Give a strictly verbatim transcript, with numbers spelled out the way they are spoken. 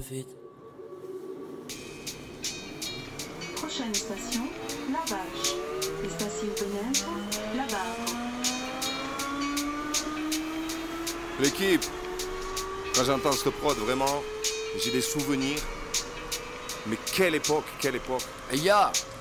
vite. Prochaine station, La Vache. Estación Benento, La Barre. L'équipe, quand j'entends ce prod, vraiment, j'ai des souvenirs. Mais quelle époque, quelle époque. Hey, ya,